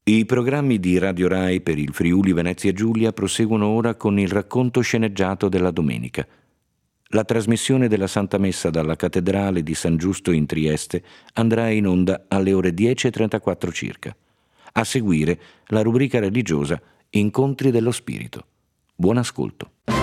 I programmi di Radio Rai per il Friuli Venezia Giulia proseguono ora con il racconto sceneggiato della domenica. La trasmissione della Santa Messa dalla Cattedrale di San Giusto in Trieste andrà in onda alle ore 10:34 circa. A seguire la rubrica religiosa Incontri dello Spirito. Buon ascolto.